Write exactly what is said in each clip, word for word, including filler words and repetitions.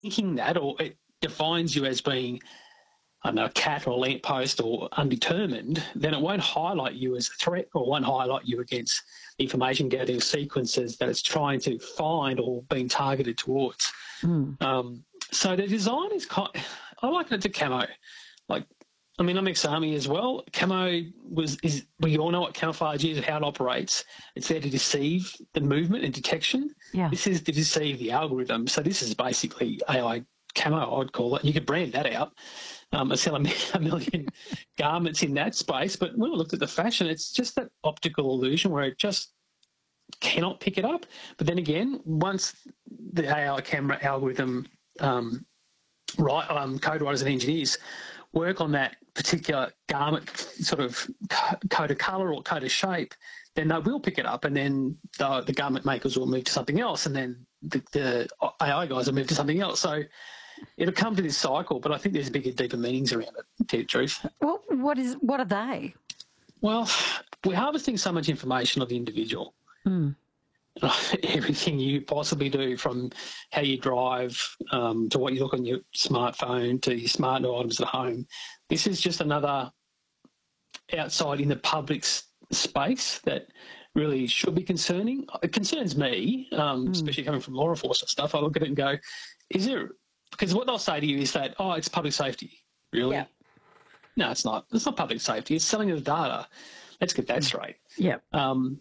thinking that, or it defines you as being, I don't know, a cat or a lamppost or undetermined, then it won't highlight you as a threat or won't highlight you against information gathering sequences that it's trying to find or being targeted towards. Mm. Um, so the design is kind, I liken it to camo. Like, I mean, I'm ex-army as well. Camo was is we all know what camouflage is and how it operates. It's there to deceive the movement and detection. Yeah. This is to deceive the algorithm. So this is basically A I camo, I'd call it. You could brand that out. Um, I sell a, a million garments in that space, but when I looked at the fashion, it's just that optical illusion where it just cannot pick it up. But then again, once the A I camera algorithm, um, right, um, code writers and engineers work on that particular garment sort of code of colour or code of shape, then they will pick it up, and then the, the garment makers will move to something else, and then the, the A I guys will move to something else. So it'll come to this cycle, but I think there's bigger, deeper meanings around it, to tell you the truth. Well, what is what are they? Well, we're harvesting so much information of the individual. Mm. Everything you possibly do, from how you drive um, to what you look on your smartphone to your smart items at home. This is just another outside in the public space that really should be concerning. It concerns me, um, mm. especially coming from law enforcement stuff. I look at it and go, is there... Because what they'll say to you is that, oh, it's public safety. Really? Yeah. No, it's not. It's not public safety. It's selling of the data. Let's get that straight. Yeah. Um,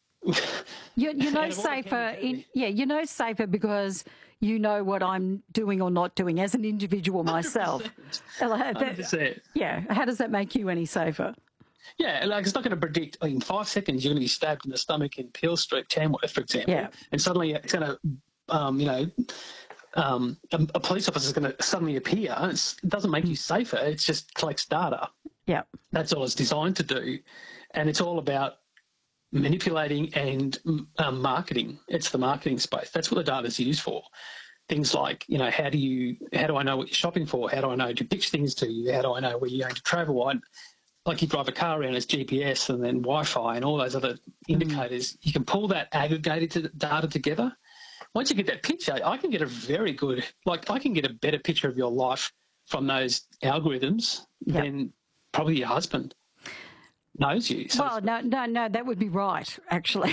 you, you know safer, in, yeah, you know safer because you know what I'm doing or not doing as an individual myself. one hundred percent. Yeah. How does that make you any safer? Yeah, like it's not going to predict in five seconds you're going to be stabbed in the stomach in Peel Street, Tamworth, for example. Yeah. And suddenly it's going to, um, you know, um, a, a police officer is going to suddenly appear. It's, it doesn't make you safer. It just collects data. Yeah. That's all it's designed to do. And it's all about manipulating and um, marketing. It's the marketing space. That's what the data is used for. Things like, you know, how do you, how do I know what you're shopping for? How do I know to pitch things to you? How do I know where you're going to travel? I, like you drive a car around, it's G P S and then Wi-Fi and all those other indicators. Mm. You can pull that aggregated data together. Once you get that picture, I can get a very good, like I can get a better picture of your life from those algorithms yep. than probably your husband knows you. So well, no, no, no, that would be right, actually.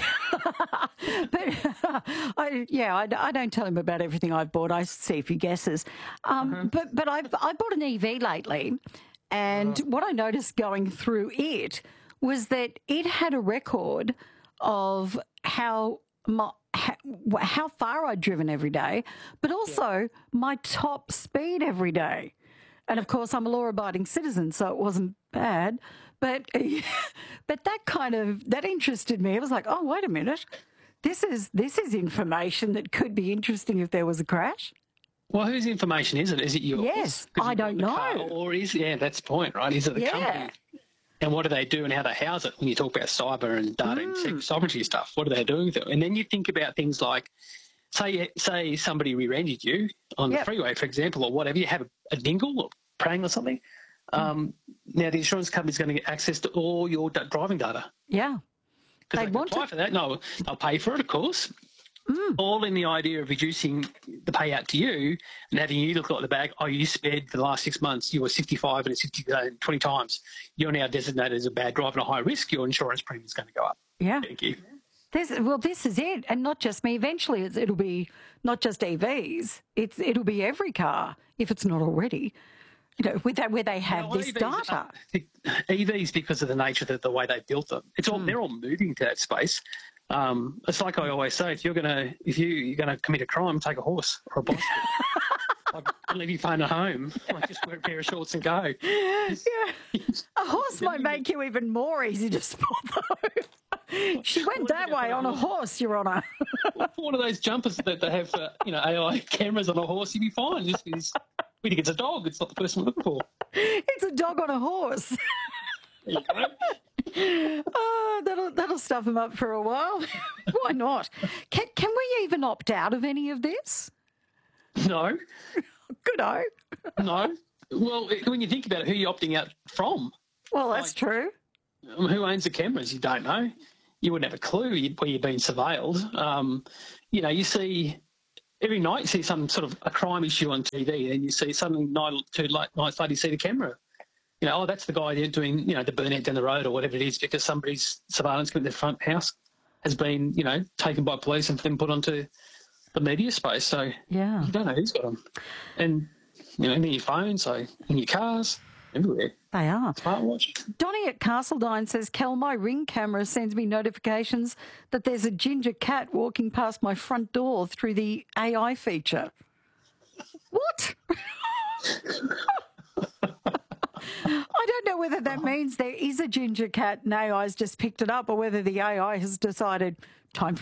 but I, yeah, I, I don't tell him about everything I've bought. I see if he guesses. Um, uh-huh. But but I've I bought an E V lately, and oh. what I noticed going through it was that it had a record of how my, how, how far I'd driven every day, but also yeah. my top speed every day. And of course, I'm a law-abiding citizen, so it wasn't bad. But but that kind of that interested me. It was like, oh, wait a minute, this is this is information that could be interesting if there was a crash. Well, whose information is it? Is it yours? Yes, I don't know. Car, or is yeah, that's the point, right? Is it the yeah. company? And what do they do and how they house it? When you talk about cyber and data mm. and sovereignty stuff, what are they doing with it? And then you think about things like, say, say somebody rear-ended you on yep. the freeway, for example, or whatever. You have a, a dingle or prang or something. Um, mm. Now the insurance company's going to get access to all your d- driving data. Yeah, because they, they want apply to. for that. No, they'll pay for it, of course. Mm. All in the idea of reducing the payout to you and having you look at the bag. Oh, you sped for the last six months. You were sixty-five and it's sixty, uh, twenty times. You're now designated as a bad driver and a high risk. Your insurance premium is going to go up. Yeah. Thank you. This, well, this is it, and not just me. Eventually, it's, it'll be not just E Vs. It's it'll be every car if it's not already. You know, with that, where they have well, this E Vs, data. Uh, E Vs, because of the nature of the, the way they built them, it's all mm. they're all moving to that space. Um, it's like I always say: if you're gonna, if you you're gonna commit a crime, take a horse or a bicycle. Like, don't leave your phone at home. Like, just wear a pair of shorts and go. Yeah. A horse might make you even more easy to spot, though. She went that way on a horse, Your Honour. One of those jumpers that they have, uh, you know, A I cameras on a horse, you'd be fine. Just because we think it's a dog. It's not the person we're looking for. It's a dog on a horse. There you go. Oh, that'll that'll stuff them up for a while. Why not? Can can we even opt out of any of this? No. Good-o. No. Well, when you think about it, who are you opting out from? Well, that's like, true. Who owns the cameras? You don't know. You wouldn't have a clue where you've been surveilled. Um, you know, you see every night you see some sort of a crime issue on T V, and you see something night too late nights later you see the camera. You know, oh, that's the guy doing, you know, the burnout down the road or whatever it is, because somebody's surveillance in their front house has been, you know, taken by police and then put onto the media space. So yeah, you don't know who's got them. And, you know, in your phone, so in your cars, everywhere. They are. Smartwatch. Donnie at Castledine says, Kel, my Ring camera sends me notifications that there's a ginger cat walking past my front door through the A I feature. What? I don't know whether that means there is a ginger cat and A I's just picked it up, or whether the A I has decided time for